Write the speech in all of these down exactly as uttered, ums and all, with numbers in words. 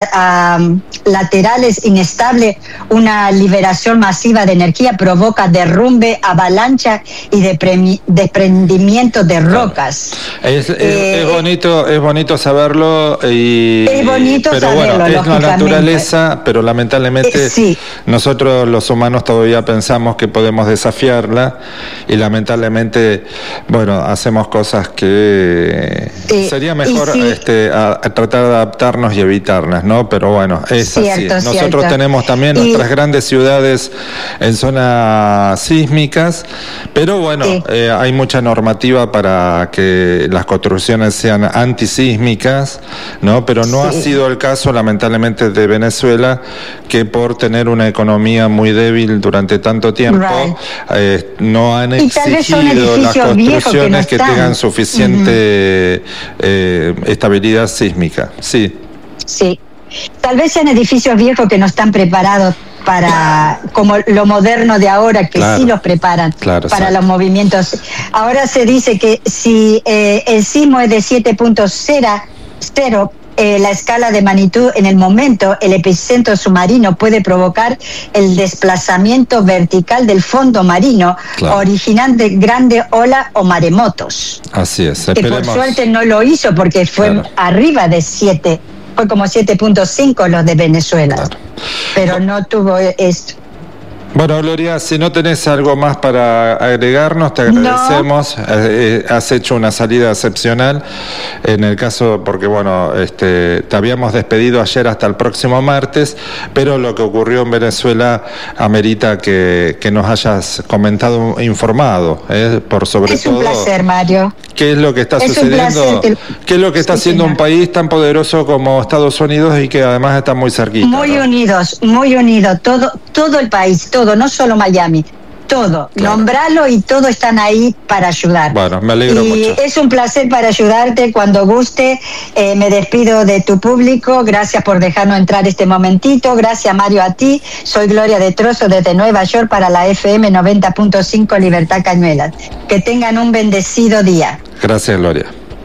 um, laterales inestables, una liberación masiva de energía provoca derrumbe, avalancha y desprendimiento de rocas. Es, es, eh, es bonito, es bonito saberlo y es bonito pero saberlo, bueno, es la naturaleza, pero lamentablemente eh, sí. nosotros los humanos todavía pensamos que podemos desafiarla y lamentablemente, bueno, hacemos cosas que eh, sería mejor sí. este, a, a tratar de adaptarnos y evitarlas, ¿no? Pero bueno, es cierto, así. Nosotros cierto. tenemos también y... nuestras grandes ciudades en zonas sísmicas, pero bueno, sí. eh, hay mucha normativa para que las construcciones sean antisísmicas, ¿no? Pero no sí. ha sido el caso, lamentablemente, de Venezuela, que por tener una economía muy débil durante tanto tiempo, right. eh, no han exigido las construcciones que, no que tengan suficiente uh-huh. eh, estabilidad sísmica. Sí. Sí. Tal vez sean edificios viejos que no están preparados para, como lo moderno de ahora, que claro, sí los preparan claro, para exacto. los movimientos. Ahora se dice que si eh, el sismo es de siete punto cero, eh, la escala de magnitud en el momento, el epicentro submarino puede provocar el desplazamiento vertical del fondo marino, claro. originando grandes olas o maremotos. Así es. Que por suerte no lo hizo porque fue claro. arriba de siete. Fue como siete punto cinco los de Venezuela, claro. pero no tuvo esto. Bueno, Gloria, si no tenés algo más para agregarnos, te agradecemos. No. Eh, has hecho una salida excepcional. En el caso, porque bueno, este, te habíamos despedido ayer hasta el próximo martes, pero lo que ocurrió en Venezuela amerita que, que nos hayas comentado, informado, eh, por sobre es todo. Es un placer, Mario. ¿Qué es lo que está es sucediendo? Que... ¿Qué es lo que está sí, haciendo señor. un país tan poderoso como Estados Unidos y que además está muy cerquita? Muy ¿no? unidos, muy unidos, todo, todo el país, todo, no solo Miami, todo, claro. nombralo y todos están ahí para ayudar. Bueno, me alegro y mucho. Es un placer para ayudarte cuando guste. Eh, me despido de tu público. Gracias por dejarnos entrar este momentito. Gracias, Mario, a ti. Soy Gloria de Trozo desde Nueva York para la F M noventa punto cinco Libertad Cañuelas. Que tengan un bendecido día. Gracias, Gloria.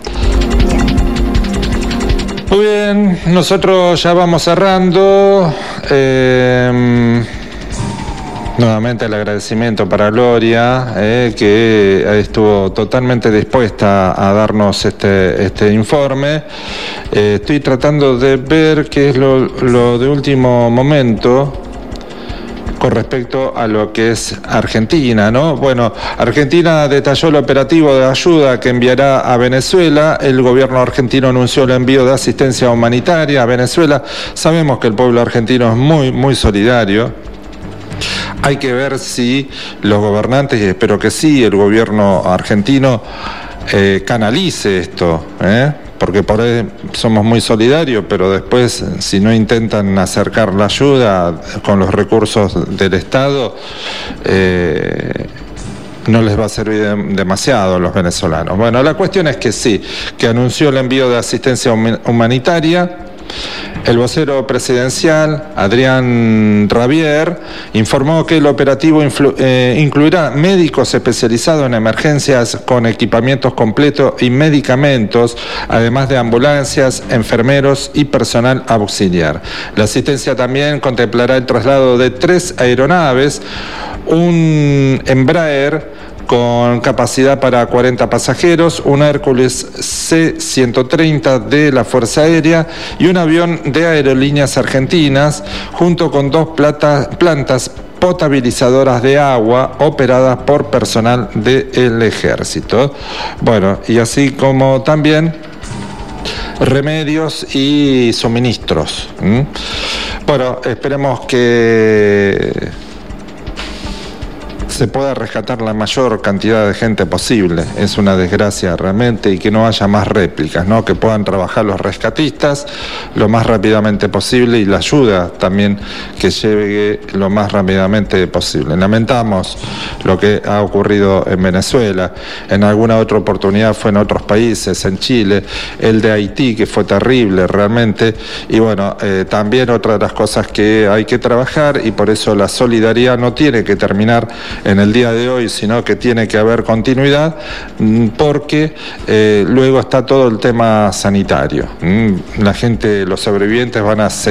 Muy bien, nosotros ya vamos cerrando. Eh, Nuevamente el agradecimiento para Gloria, eh, que estuvo totalmente dispuesta a darnos este, este informe. Eh, estoy tratando de ver qué es lo, lo de último momento con respecto a lo que es Argentina, ¿no? Bueno, Argentina detalló el operativo de ayuda que enviará a Venezuela. El gobierno argentino anunció el envío de asistencia humanitaria a Venezuela. Sabemos que el pueblo argentino es muy, muy solidario. Hay que ver si los gobernantes, y espero que sí, el gobierno argentino eh, canalice esto, ¿eh? porque por ahí somos muy solidarios, pero después si no intentan acercar la ayuda con los recursos del Estado, eh, no les va a servir demasiado a los venezolanos. Bueno, la cuestión es que sí, que anunció el envío de asistencia humanitaria. El vocero presidencial, Adrián Rabier, informó que el operativo influ- eh, incluirá médicos especializados en emergencias con equipamientos completos y medicamentos, además de ambulancias, enfermeros y personal auxiliar. La asistencia también contemplará el traslado de tres aeronaves, un Embraer con capacidad para cuarenta pasajeros, un Hércules C ciento treinta de la Fuerza Aérea y un avión de Aerolíneas Argentinas, junto con dos plata, plantas potabilizadoras de agua operadas por personal del Ejército. Bueno, y así como también remedios y suministros. ¿Mm? Bueno, esperemos que se pueda rescatar la mayor cantidad de gente posible. Es una desgracia realmente, y que no haya más réplicas, ¿no? Que puedan trabajar los rescatistas lo más rápidamente posible y la ayuda también que llegue lo más rápidamente posible. Lamentamos lo que ha ocurrido en Venezuela, en alguna otra oportunidad fue en otros países, en Chile, el de Haití, que fue terrible realmente, y bueno, eh, también otra de las cosas que hay que trabajar, y por eso la solidaridad no tiene que terminar en el día de hoy, sino que tiene que haber continuidad, porque eh, luego está todo el tema sanitario. La gente, los sobrevivientes van a seguir